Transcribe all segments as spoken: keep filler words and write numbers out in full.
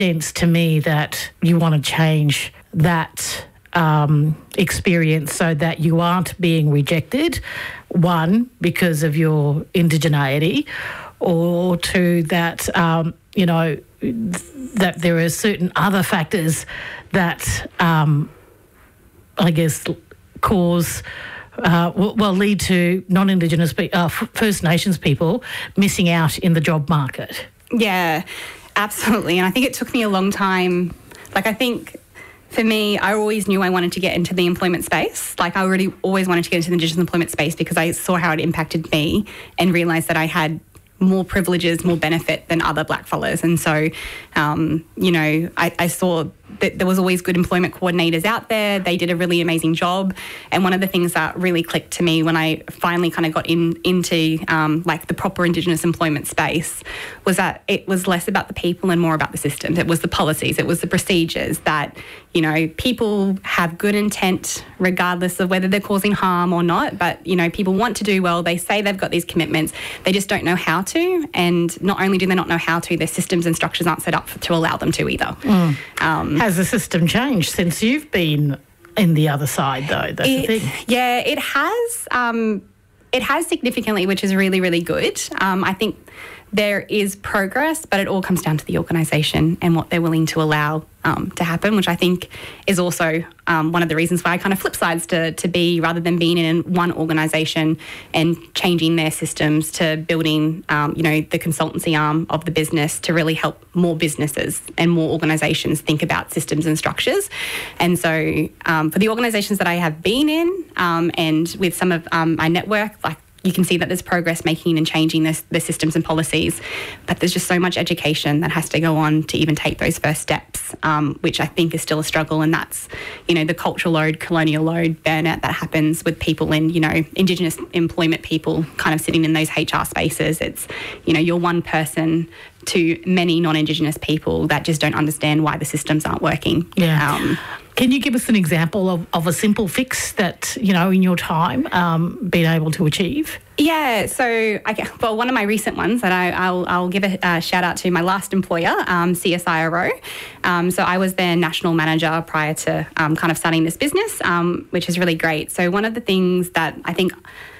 sense to me that you want to change that um, experience so that you aren't being rejected, one, because of your indigeneity, or two, that, um, you know, that there are certain other factors that, um, I guess, cause, uh, well, lead to non-Indigenous, pe- uh, First Nations people missing out in the job market. Yeah, absolutely. And I think it took me a long time. Like, I think for me, I always knew I wanted to get into the employment space. Like, I already always wanted to get into the Indigenous employment space because I saw how it impacted me and realised that I had more privileges, more benefit than other blackfellas. And so, um, you know, I, I saw that there was always good employment coordinators out there. They did a really amazing job. And one of the things that really clicked to me when I finally kind of got in into um, like the proper Indigenous employment space was that it was less about the people and more about the systems. It was the policies, it was the procedures that, you know, people have good intent regardless of whether they're causing harm or not. But, you know, people want to do well. They say they've got these commitments. They just don't know how to. And not only do they not know how to, their systems and structures aren't set up for, to allow them to either. Mm. Um, Has the system changed since you've been in the other side, though? That's it, the thing. Yeah, it has. Um, it has significantly, which is really, really good. Um, I think there is progress, but it all comes down to the organisation and what they're willing to allow um, to happen, which I think is also um, one of the reasons why I kind of flip sides to, to be, rather than being in one organisation and changing their systems, to building, um, you know, the consultancy arm of the business to really help more businesses and more organisations think about systems and structures. And so um, for the organisations that I have been in um, and with some of um, my network, like, you can see that there's progress making and changing this, the systems and policies, but there's just so much education that has to go on to even take those first steps, um, which I think is still a struggle. And that's, you know, the cultural load, colonial load, burnout that happens with people in, you know, Indigenous employment people kind of sitting in those H R spaces. It's, you know, you're one person to many non-Indigenous people that just don't understand why the systems aren't working. Yeah. Um, Can you give us an example of, of a simple fix that, you know, in your time, um, been able to achieve? Yeah, so, I, well, one of my recent ones that I, I'll, I'll give a uh, shout out to my last employer, um, C S I R O. Um, so I was their national manager prior to um, kind of starting this business, um, which is really great. So one of the things that I think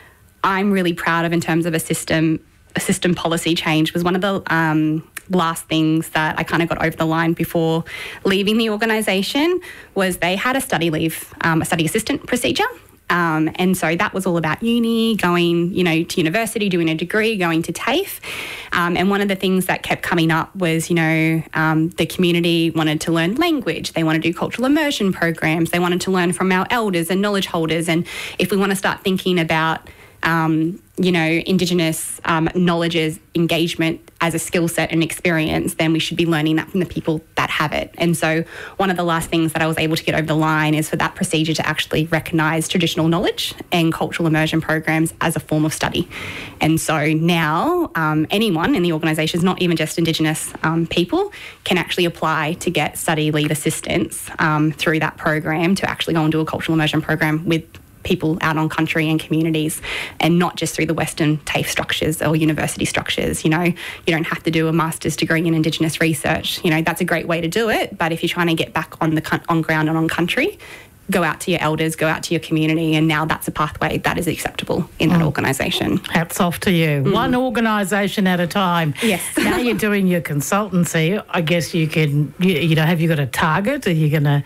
I'm really proud of in terms of a system, a system policy change was one of the um, last things that I kind of got over the line before leaving the organisation was they had a study leave, um, a study assistant procedure. Um, and so that was all about uni, going, you know, to university, doing a degree, going to TAFE. Um, and one of the things that kept coming up was, you know, um, the community wanted to learn language. They want to do cultural immersion programs. They wanted to learn from our elders and knowledge holders. And if we want to start thinking about Um, you know, Indigenous um, knowledge's engagement as a skill set and experience, then we should be learning that from the people that have it. And so one of the last things that I was able to get over the line is for that procedure to actually recognise traditional knowledge and cultural immersion programs as a form of study. And so now um, anyone in the organisation, not even just Indigenous um, people, can actually apply to get study leave assistance um, through that program to actually go and do a cultural immersion program with people out on country and communities, and not just through the Western TAFE structures or university structures. You know, you don't have to do a master's degree in Indigenous research. You know, that's a great way to do it. But if you're trying to get back on the on ground and on country, go out to your elders, go out to your community, and now that's a pathway that is acceptable in that mm. organisation. Hats off to you. Mm. One organisation at a time. Yes. Now you're doing your consultancy. I guess you can, you, you know, have you got a target? Are you going to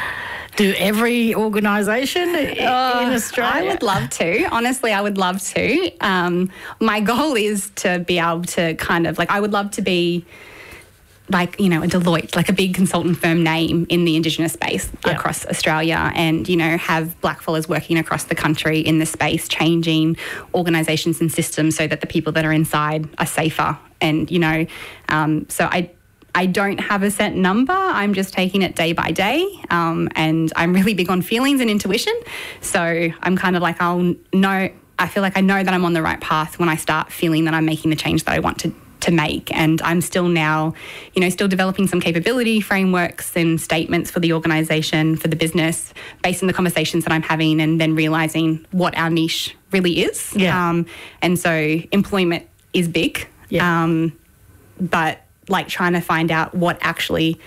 do every organisation uh, in Australia? I would love to. Honestly, I would love to. Um, my goal is to be able to kind of, like, I would love to be like, you know, a Deloitte, like a big consultant firm name in the Indigenous space yeah. across Australia, and, you know, have blackfellas working across the country in the space, changing organisations and systems so that the people that are inside are safer. And, you know, um, so I... I don't have a set number. I'm just taking it day by day. Um, and I'm really big on feelings and intuition. So I'm kind of like, I'll know, I feel like I know that I'm on the right path when I start feeling that I'm making the change that I want to, to make. And I'm still now, you know, still developing some capability frameworks and statements for the organisation, for the business, based on the conversations that I'm having, and then realising what our niche really is. Yeah. Um, and so employment is big. Yeah. Um, but like trying to find out what actually